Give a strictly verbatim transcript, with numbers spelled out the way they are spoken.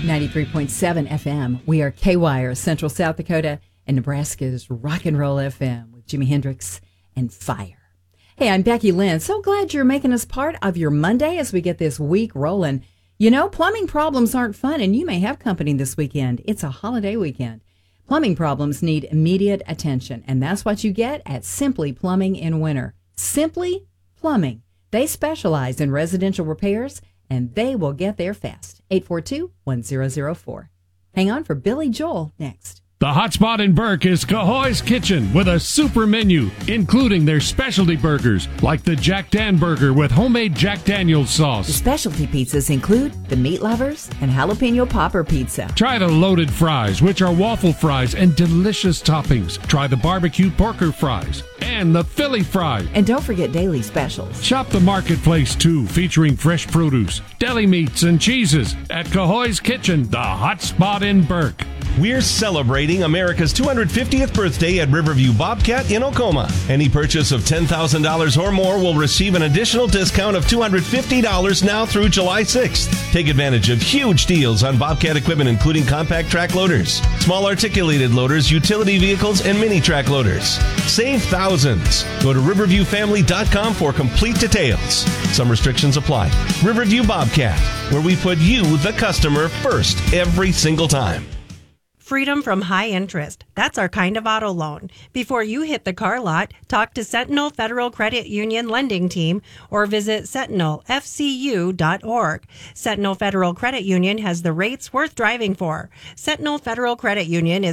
ninety-three point seven F M. We are K-Wire, Central South Dakota, and Nebraska's Rock and Roll F M with Jimi Hendrix and Fire. Hey, I'm Becky Lynn. So glad you're making us part of your Monday as we get this week rolling. You know, plumbing problems aren't fun, and you may have company this weekend. It's a holiday weekend. Plumbing problems need immediate attention, and that's what you get at Simply Plumbing in winter. Simply Plumbing. They specialize in residential repairs, and they will get there fast. eight four two, one zero zero four. Hang on for Billy Joel next. The hotspot in Burke is Cahoy's Kitchen with a super menu, including their specialty burgers, like the Jack Dan Burger with homemade Jack Daniel's sauce. The specialty pizzas include the Meat Lovers and Jalapeno Popper Pizza. Try the loaded fries, which are waffle fries and delicious toppings. Try the barbecue porker fries and the Philly fry. And don't forget daily specials. Shop the marketplace, too, featuring fresh produce, deli meats, and cheeses at Cahoy's Kitchen, the hotspot in Burke. We're celebrating America's two hundred fiftieth birthday at Riverview Bobcat in Oklahoma. Any purchase of ten thousand dollars or more will receive an additional discount of two hundred fifty dollars now through July sixth. Take advantage of huge deals on Bobcat equipment, including compact track loaders, small articulated loaders, utility vehicles, and mini track loaders. Save thousands. Go to riverview family dot com for complete details. Some restrictions apply. Riverview Bobcat, where we put you, the customer, first every single time. Freedom from high interest. That's our kind of auto loan. Before you hit the car lot, talk to Sentinel Federal Credit Union Lending Team or visit sentinel f c u dot org. Sentinel Federal Credit Union has the rates worth driving for. Sentinel Federal Credit Union is